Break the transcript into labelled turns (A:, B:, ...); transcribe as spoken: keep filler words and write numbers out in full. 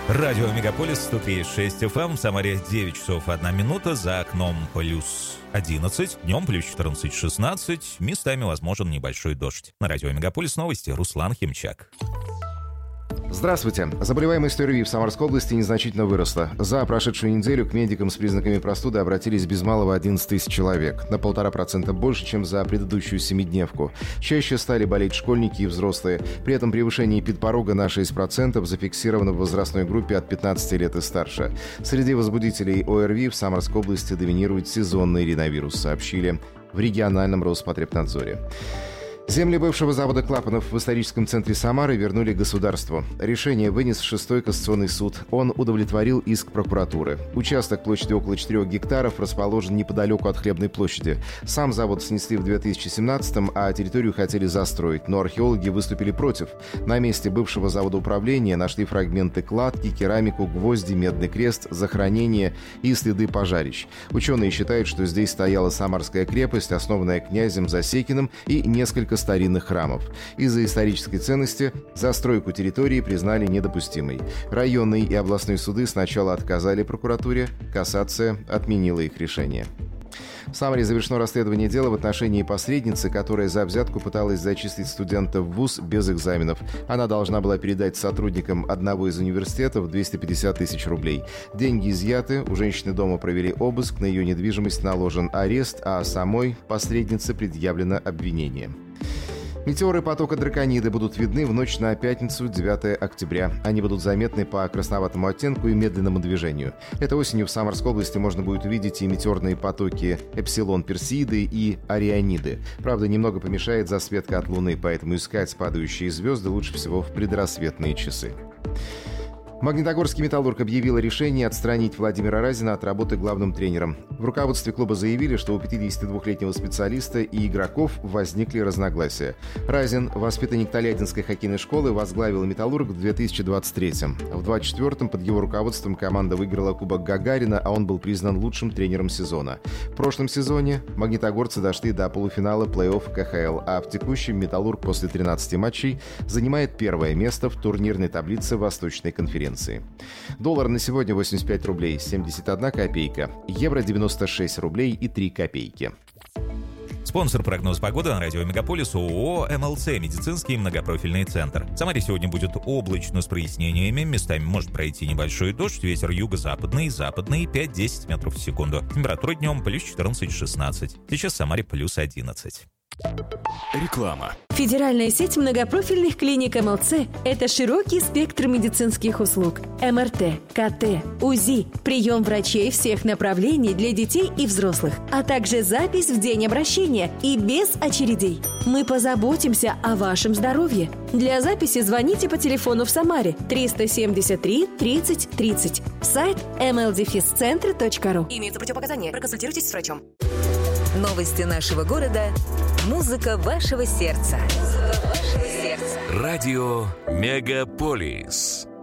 A: Радио Мегаполис сто три и шесть эф эм, в Самаре девять часов одна минута, за окном плюс одиннадцать, днем плюс четырнадцать шестнадцать, местами возможен небольшой дождь. На радио Мегаполис новости, Руслан Химчак.
B: Здравствуйте. Заболеваемость ОРВИ в Самарской области незначительно выросла. За прошедшую неделю к медикам с признаками простуды обратились без малого одиннадцать тысяч человек. На полтора процента больше, чем за предыдущую семидневку. Чаще стали болеть школьники и взрослые. При этом превышение эпидпорога на шесть процентов зафиксировано в возрастной группе от пятнадцати лет и старше. Среди возбудителей ОРВИ в Самарской области доминирует сезонный риновирус, сообщили в региональном Роспотребнадзоре. Земли бывшего завода клапанов в историческом центре Самары вернули государству. Решение вынес шестой кассационный суд. Он удовлетворил иск прокуратуры. Участок площадью около четырех гектаров расположен неподалеку от Хлебной площади. Сам завод снесли в две тысячи семнадцатом, а территорию хотели застроить, но археологи выступили против. На месте бывшего завода управления нашли фрагменты кладки, керамику, гвозди, медный крест, захоронения и следы пожарищ. Ученые считают, что здесь стояла Самарская крепость, основанная князем Засекиным, и несколько старинных храмов. Из-за исторической ценности застройку территории признали недопустимой. Районные и областные суды сначала отказали прокуратуре, кассация отменила их решение. В Самаре завершено расследование дела в отношении посредницы, которая за взятку пыталась зачислить студента в вуз без экзаменов. Она должна была передать сотрудникам одного из университетов двести пятьдесят тысяч рублей. Деньги изъяты, у женщины дома провели обыск, на ее недвижимость наложен арест, а самой посреднице предъявлено обвинение. Метеоры потока Дракониды будут видны в ночь на пятницу, девятое октября. Они будут заметны по красноватому оттенку и медленному движению. Этой осенью в Самарской области можно будет увидеть и метеорные потоки Эпсилон Персеиды и Ориониды. Правда, немного помешает засветка от Луны, поэтому искать падающие звезды лучше всего в предрассветные часы. Магнитогорский «Металлург» объявил решение отстранить Владимира Разина от работы главным тренером. В руководстве клуба заявили, что у пятидесятидвухлетнего специалиста и игроков возникли разногласия. Разин, воспитанник Тольяттинской хоккейной школы, возглавил «Металлург» в две тысячи двадцать третьем. В двадцать четвёртом под его руководством команда выиграла Кубок Гагарина, а он был признан лучшим тренером сезона. В прошлом сезоне магнитогорцы дошли до полуфинала плей-офф ка ха эл, а в текущем «Металлург» после тринадцати матчей занимает первое место в турнирной таблице Восточной конференции. Доллар на сегодня восемьдесят пять рублей семьдесят одна копейка, евро девяносто шесть рублей и три копейки.
A: Спонсор прогноз погоды на радио Мегаполис ООО эм эл цэ «Медицинский многопрофильный центр». В Самаре сегодня будет облачно с прояснениями, местами может пройти небольшой дождь, ветер юго-западный, западный пять-десять метров в секунду. Температура днем плюс четырнадцать шестнадцать. Сейчас в Самаре плюс одиннадцать.
C: Реклама.
D: Федеральная сеть многопрофильных клиник эм эл цэ – это широкий спектр медицинских услуг. эм эр тэ, ка тэ, УЗИ, прием врачей всех направлений для детей и взрослых, а также запись в день обращения и без очередей. Мы позаботимся о вашем здоровье. Для записи звоните по телефону в Самаре триста семьдесят три тридцать тридцать. Сайт эм эл дефис центр точка ру.
E: Имеются противопоказания. Проконсультируйтесь с врачом. Новости нашего города. Музыка вашего сердца.
C: Радио Мегаполис.